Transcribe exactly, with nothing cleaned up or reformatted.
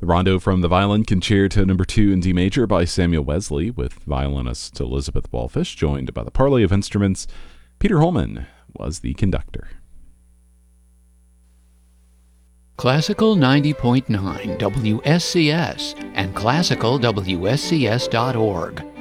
The rondo from the Violin Concerto Number two in D major by Samuel Wesley, with violinist Elizabeth Wallfish, joined by the parley of instruments. Peter Holman was the conductor. Classical ninety point nine W S C S and classical W S C S dot org.